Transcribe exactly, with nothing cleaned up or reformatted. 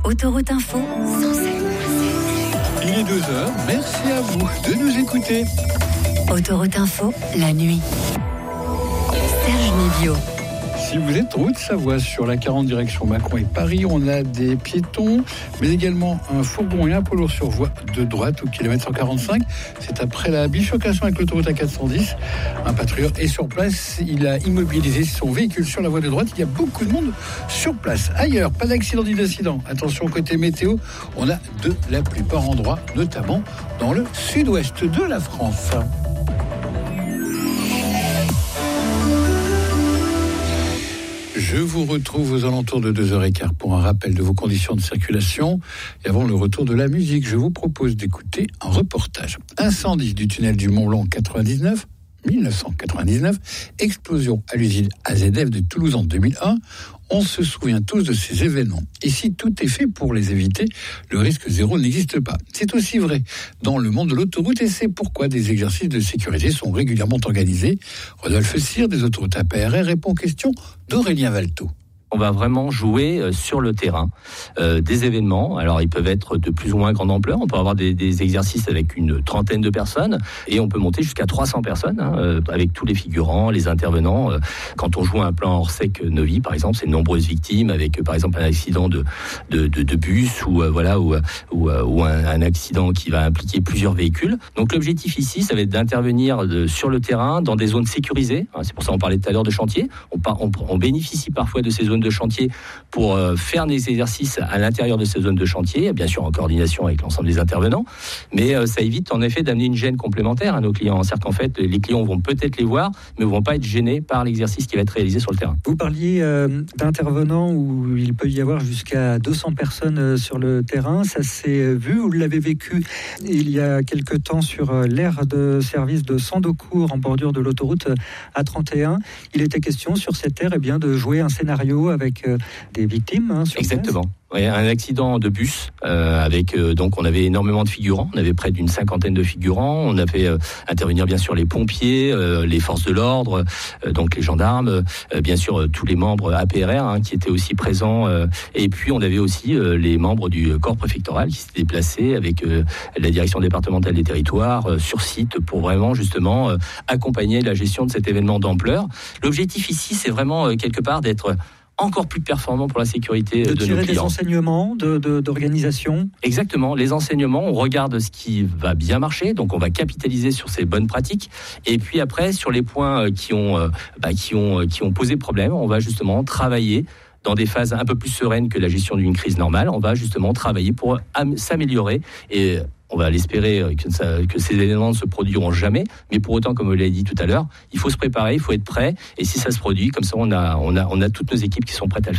Autoroute Info, cent sept. Il est deux heures, merci à vous de nous écouter. Autoroute Info, la nuit. Serge Nivio. Si vous êtes en Haute-Savoie sur la quarante direction Mâcon et Paris, on a des piétons, mais également un fourgon et un poids lourd sur voie de droite au kilomètre cent quarante-cinq. C'est après la bifurcation avec l'autoroute A quatre cent dix. Un patrouilleur est sur place, il a immobilisé son véhicule sur la voie de droite. Il y a beaucoup de monde sur place. Ailleurs, pas d'accident ni d'incident. Attention côté météo, on a de la plupart endroits, notamment dans le sud-ouest de la France. Je vous retrouve aux alentours de deux heures quinze pour un rappel de vos conditions de circulation. Et avant le retour de la musique, je vous propose d'écouter un reportage. Incendie du tunnel du Mont-Blanc quatre-vingt-dix-neuf, dix-neuf cent quatre-vingt-dix-neuf, explosion à l'usine A Z F de Toulouse en deux mille un. On se souvient tous de ces événements. Et si tout est fait pour les éviter, le risque zéro n'existe pas. C'est aussi vrai dans le monde de l'autoroute et c'est pourquoi des exercices de sécurité sont régulièrement organisés. Rodolphe Cyr des autoroutes A P R R répond aux questions d'Aurélien Valteau. On va vraiment jouer sur le terrain euh, des événements. Alors, ils peuvent être de plus ou moins grande ampleur. On peut avoir des, des exercices avec une trentaine de personnes et on peut monter jusqu'à trois cents personnes hein, euh, avec tous les figurants, les intervenants. Euh, quand on joue un plan hors sec Neuvy, par exemple, c'est de nombreuses victimes avec, euh, par exemple, un accident de, de, de, de bus ou, euh, voilà, ou, ou, ou un, un accident qui va impliquer plusieurs véhicules. Donc, l'objectif ici, ça va être d'intervenir de, sur le terrain dans des zones sécurisées. Hein, c'est pour ça qu'on parlait tout à l'heure de chantier. On, on, on bénéficie parfois de ces zones de chantier pour euh, faire des exercices à l'intérieur de ces zones de chantier, bien sûr en coordination avec l'ensemble des intervenants, mais euh, ça évite en effet d'amener une gêne complémentaire à nos clients. C'est-à-dire qu'en fait, les clients vont peut-être les voir, mais ne vont pas être gênés par l'exercice qui va être réalisé sur le terrain. Vous parliez euh, d'intervenants où il peut y avoir jusqu'à deux cents personnes euh, sur le terrain. Ça s'est vu, vous l'avez vécu il y a quelque temps sur euh, l'aire de service de Sandocourt en bordure de l'autoroute A trente et un. Il était question sur cette aire eh bien, de jouer un scénario avec euh, des victimes. Hein, sur Exactement. Ouais, un accident de bus euh, avec euh, donc on avait énormément de figurants, on avait près d'une cinquantaine de figurants, on avait euh, intervenir bien sûr les pompiers, euh, les forces de l'ordre, euh, donc les gendarmes, euh, bien sûr euh, tous les membres A P R R hein, qui étaient aussi présents, euh, et puis on avait aussi euh, les membres du corps préfectoral qui s'étaient déplacés avec euh, la direction départementale des territoires euh, sur site pour vraiment justement euh, accompagner la gestion de cet événement d'ampleur. L'objectif ici, c'est vraiment euh, quelque part d'être encore plus performant pour la sécurité de, de nos clients. De tirer des enseignements de, de, d'organisation. Exactement, les enseignements, on regarde ce qui va bien marcher, donc on va capitaliser sur ces bonnes pratiques, et puis après, sur les points qui ont, bah, qui ont, qui ont posé problème, on va justement travailler dans des phases un peu plus sereines que la gestion d'une crise normale, on va justement travailler pour am- s'améliorer et on va l'espérer que, ça, que ces événements ne se produiront jamais, mais pour autant, comme vous l'avez dit tout à l'heure, il faut se préparer, il faut être prêt, et si ça se produit, comme ça, on a, on a, on a toutes nos équipes qui sont prêtes à le faire.